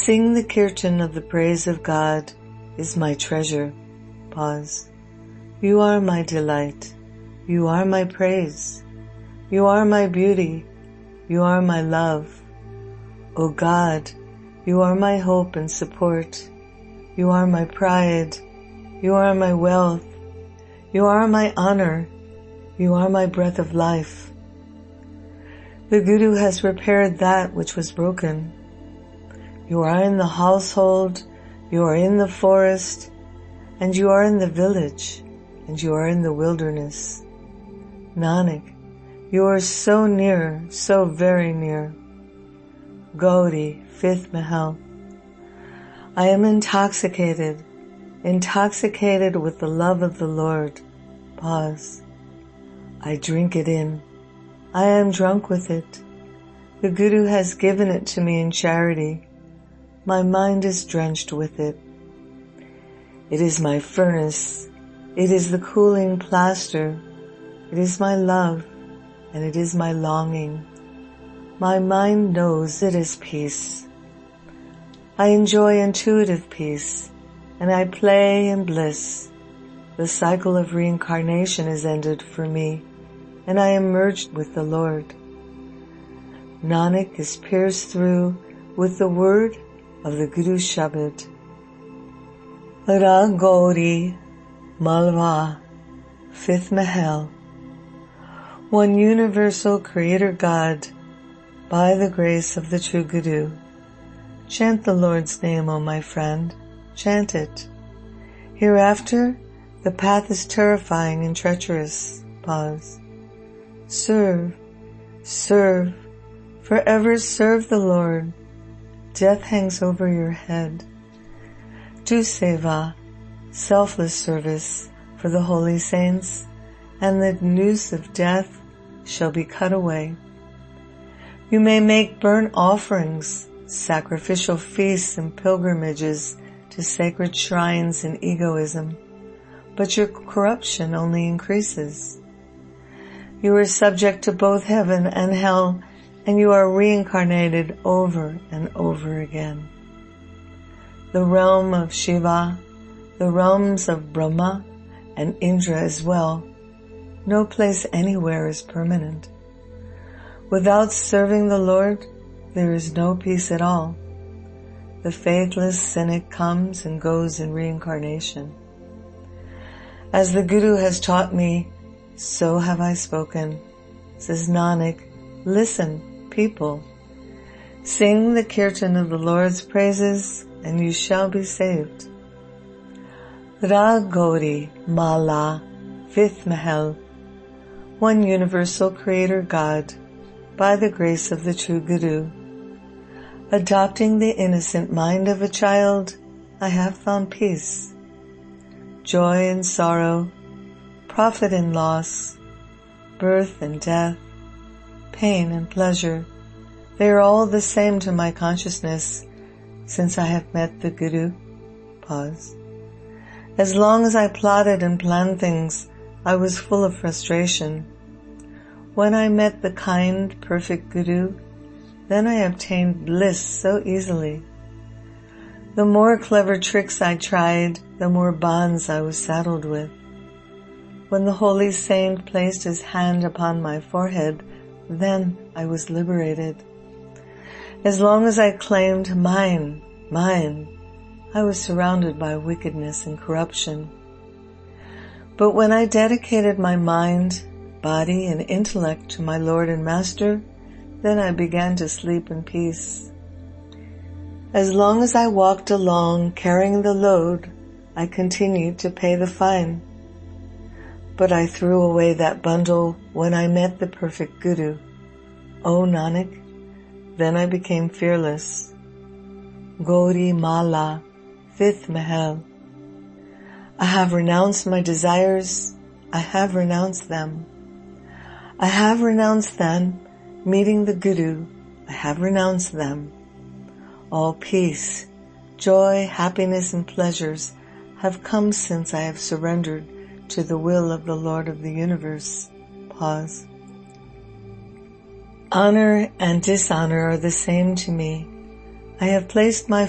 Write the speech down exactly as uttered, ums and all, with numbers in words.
sing the kirtan of the praise of God is my treasure. Pause. You are my delight. You are my praise. You are my beauty. You are my love. O God, you are my hope and support. You are my pride. You are my wealth. You are my honor. You are my breath of life. The Guru has repaired that which was broken. You are in the household, you are in the forest, and you are in the village, and you are in the wilderness. Nanak, you are so near, so very near. Gauri, fifth Mahal. I am intoxicated, intoxicated with the love of the Lord. Pause. I drink it in. I am drunk with it. The Guru has given it to me in charity. My mind is drenched with it. It is my furnace. It is the cooling plaster. It is my love, and it is my longing. My mind knows it is peace. I enjoy intuitive peace, and I play in bliss. The cycle of reincarnation is ended for me, and I am merged with the Lord. Nanak is pierced through with the word of the Guru Shabad. Ra Gauri Malwa, fifth Mahal. One universal Creator God, by the grace of the true Guru. Chant the Lord's name, O my friend, chant it. Hereafter, the path is terrifying and treacherous. Pause. Serve, serve, forever serve the Lord. Death hangs over your head. Do seva, selfless service for the holy saints, and the noose of death shall be cut away. You may make burnt offerings, sacrificial feasts and pilgrimages to sacred shrines in egoism, but your corruption only increases. You are subject to both heaven and hell, and you are reincarnated over and over again. The realm of Shiva, the realms of Brahma and Indra as well, no place anywhere is permanent. Without serving the Lord, there is no peace at all. The faithless cynic comes and goes in reincarnation. As the Guru has taught me, so have I spoken. Says Nanak, listen, people. Sing the kirtan of the Lord's praises, and you shall be saved. Ra Gauri Mala, fifth Mahal. One universal Creator God, by the grace of the true Guru. Adopting the innocent mind of a child, I have found peace. Joy and sorrow, profit and loss, birth and death, pain and pleasure, they are all the same to my consciousness since I have met the Guru. Pause. As long as I plotted and planned things, I was full of frustration. When I met the kind, perfect Guru, then I obtained bliss so easily. The more clever tricks I tried, the more bonds I was saddled with. When the holy saint placed his hand upon my forehead, then I was liberated. As long as I claimed mine, mine, I was surrounded by wickedness and corruption. But when I dedicated my mind, body, and intellect to my Lord and Master, then I began to sleep in peace. As long as I walked along carrying the load, I continued to pay the fine. But I threw away that bundle when I met the perfect Guru. O Nanak, then I became fearless. Gauri Mala, fifth Mahal. I have renounced my desires. I have renounced them. I have renounced them, meeting the Guru. I have renounced them. All peace, joy, happiness, and pleasures have come since I have surrendered to the will of the Lord of the universe. Pause. Honor and dishonor are the same to me. I have placed my